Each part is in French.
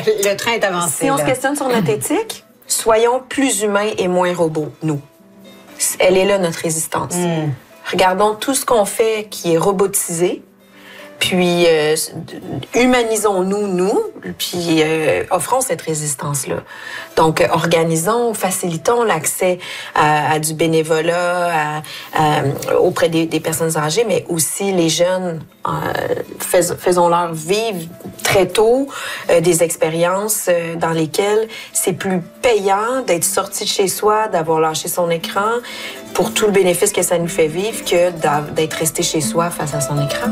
le train est avancé. Si on se questionne sur notre éthique, soyons plus humains et moins robots, nous. Elle est là, notre résistance. Regardons tout ce qu'on fait qui est robotisé, puis humanisons-nous, puis offrons cette résistance-là. Donc, organisons, facilitons l'accès à du bénévolat auprès des personnes âgées, mais aussi les jeunes. Faisons-leur vivre très tôt des expériences dans lesquelles c'est plus payant d'être sorti de chez soi, d'avoir lâché son écran pour tout le bénéfice que ça nous fait vivre que d'être resté chez soi face à son écran.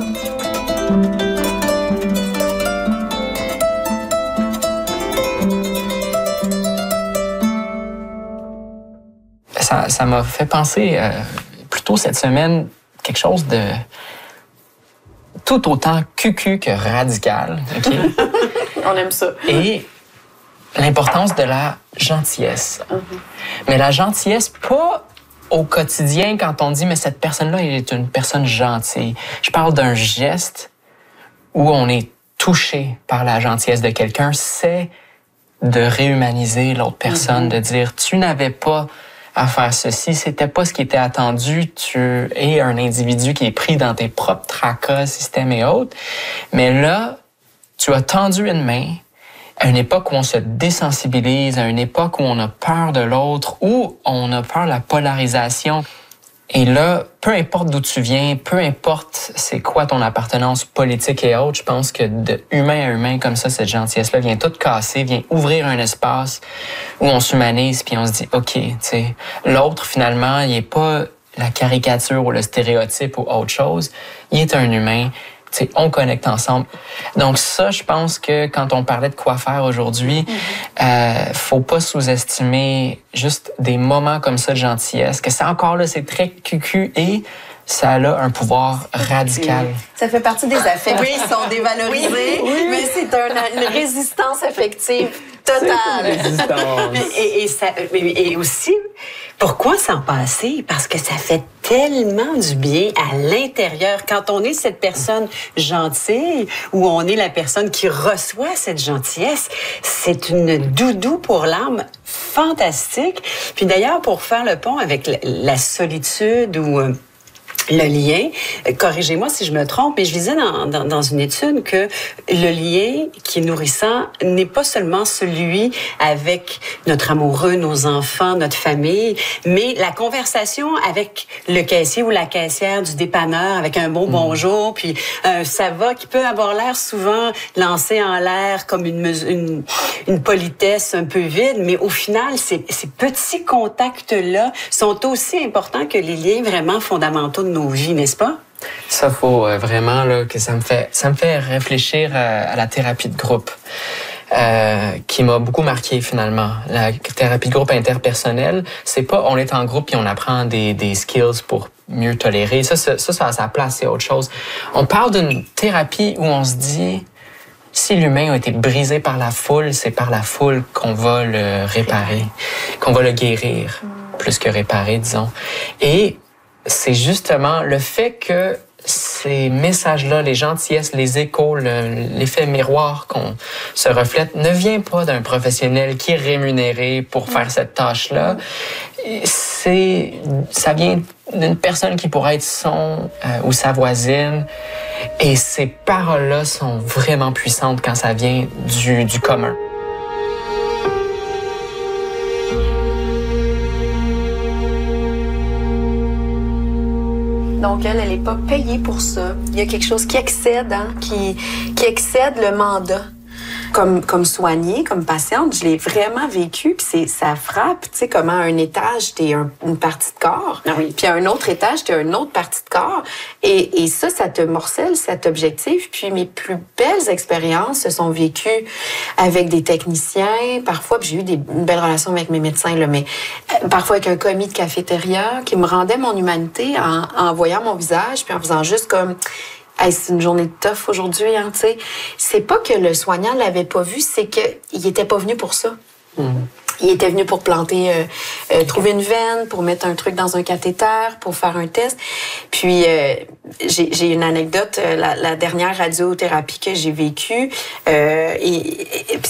Ça m'a fait penser plutôt cette semaine quelque chose de tout autant cucu que radical. Okay? On aime ça. Et l'importance de la gentillesse. Mais la gentillesse, pas au quotidien quand on dit « mais cette personne-là est une personne gentille ». Je parle d'un geste où on est touché par la gentillesse de quelqu'un, c'est de réhumaniser l'autre personne, de dire « tu n'avais pas à faire ceci, c'était pas ce qui était attendu, tu es un individu qui est pris dans tes propres tracas, systèmes et autres, mais là, tu as tendu une main à une époque où on se désensibilise, à une époque où on a peur de l'autre, où on a peur de la polarisation. Et là, peu importe d'où tu viens, peu importe c'est quoi ton appartenance politique et autres, je pense que de humain à humain comme ça, cette gentillesse-là vient tout casser, vient ouvrir un espace où on s'humanise puis on se dit, OK, tu sais, l'autre finalement, il est pas la caricature ou le stéréotype ou autre chose, il est un humain. T'sais, on connecte ensemble. Donc ça, je pense que quand on parlait de quoi faire aujourd'hui, faut pas sous-estimer juste des moments comme ça de gentillesse, que c'est encore là, c'est très cucu et ça a un pouvoir radical. Ça fait partie des affects qui sont dévalorisés, mais c'est une résistance affective totale. Et aussi, pourquoi s'en passer? Parce que ça fait tellement du bien à l'intérieur. Quand on est cette personne gentille ou on est la personne qui reçoit cette gentillesse, c'est une doudou pour l'âme fantastique. Puis d'ailleurs, pour faire le pont avec la solitude ou le lien, corrigez-moi si je me trompe, mais je lisais dans une étude que le lien qui est nourrissant n'est pas seulement celui avec notre amoureux, nos enfants, notre famille, mais la conversation avec le caissier ou la caissière du dépanneur avec un bon bonjour, puis ça va, qui peut avoir l'air souvent lancé en l'air comme une politesse un peu vide, mais au final, ces petits contacts-là sont aussi importants que les liens vraiment fondamentaux de nos vies, n'est-ce pas? Ça, faut vraiment là, que ça me fait réfléchir à la thérapie de groupe, qui m'a beaucoup marqué finalement. La thérapie de groupe interpersonnelle, c'est pas on est en groupe et on apprend des skills pour mieux tolérer. Ça a sa place, c'est autre chose. On parle d'une thérapie où on se dit si l'humain a été brisé par la foule, c'est par la foule qu'on va le réparer, qu'on va le guérir, plus que réparer, disons. Et c'est justement le fait que ces messages-là, les gentillesses, les échos, l'effet miroir qu'on se reflète ne vient pas d'un professionnel qui est rémunéré pour faire cette tâche-là. Ça vient d'une personne qui pourrait être son ou sa voisine. Et ces paroles-là sont vraiment puissantes quand ça vient du commun. Donc, elle n'est pas payée pour ça. Il y a quelque chose qui excède, qui excède le mandat. Comme soignée, comme patiente, je l'ai vraiment vécu, puis ça frappe, tu sais, comment à un étage, t'es une partie de corps, puis à un autre étage, t'es une autre partie de corps, et ça te morcelle cet objectif. Puis mes plus belles expériences se sont vécues avec des techniciens, parfois, puis j'ai eu une belle relation avec mes médecins, là, mais parfois avec un commis de cafétéria qui me rendait mon humanité en voyant mon visage, puis en faisant juste comme... Hey, c'est une journée de tough aujourd'hui, hein, tu sais. C'est pas que le soignant l'avait pas vu, c'est qu'il était pas venu pour ça. Il était venu pour planter, trouver une veine, pour mettre un truc dans un cathéter, pour faire un test. Puis, j'ai une anecdote, la dernière radiothérapie que j'ai vécue, et